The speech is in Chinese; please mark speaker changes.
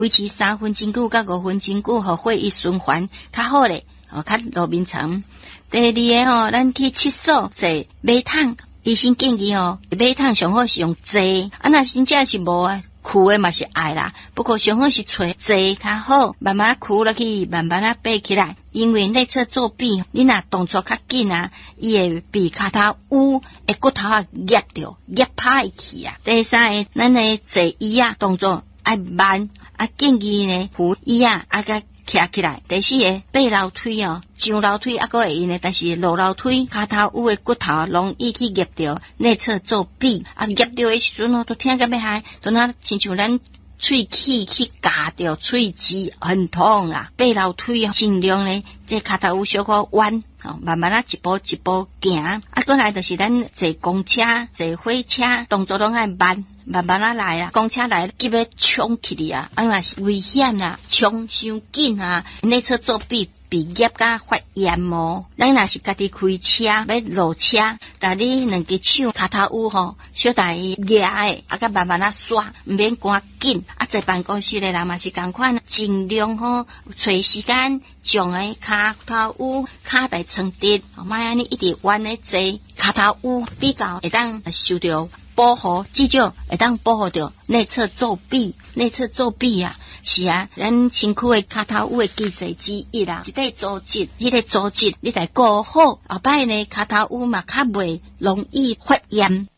Speaker 1: 维持3分钟久到5分钟久，互血液循环较好咧，较路面长。第二个咱去厕所坐马桶，医生建议马桶上好是用坐，若真正是无啊。跍的嘛是爱啦，不过上好是找坐较好，慢慢跍落去，慢慢爬起来。因为内侧作弊，你若动作较紧啊，伊会被骹头乌的骨头压着，压歹去啊。第三个，咱的坐椅啊，动作爱慢，建议呢扶椅啊，甲徛起来。第四个，爬楼梯上楼梯还阁会用的，但是落楼梯骹头有的骨头容易去压着内侧作弊，压着的时阵都听甲要害，就那亲像咱喙齿去夹着喙齿，很痛啦。爬楼梯尽量呢，这骹头有小可弯，慢慢一步一步行。过来就是咱坐公车、坐火车，动作拢爱慢。慢慢来啊，公车来急要冲起哩啊，嘛是危险啦，冲伤紧啊，内侧作弊被压甲发炎咱若是家己开车要落车，但你两只手骹头有小大压的，甲慢慢刷，唔免赶紧。坐办公室的人嘛是共款，尽量找时间将个骹头有骹带撑直，莫安尼一直弯咧坐，骹头有比较会当受到保护，至少会当保护到内侧作弊。内侧作弊啊，是啊，咱身躯的骹头有的机制之一啦，一个组织，迄个组织你再顾好，后摆呢骹头有嘛较袂容易发炎。